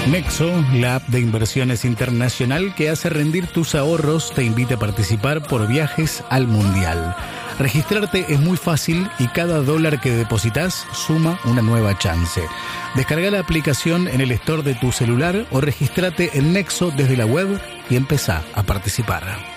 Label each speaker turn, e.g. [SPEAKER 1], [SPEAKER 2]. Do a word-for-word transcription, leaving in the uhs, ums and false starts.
[SPEAKER 1] Nexo, la app de inversiones internacional que hace rendir tus ahorros, te invita a participar por viajes al Mundial. Registrarte es muy fácil y cada dólar que depositas suma una nueva chance. Descarga la aplicación en el store de tu celular o regístrate en Nexo desde la web y empezá a participar.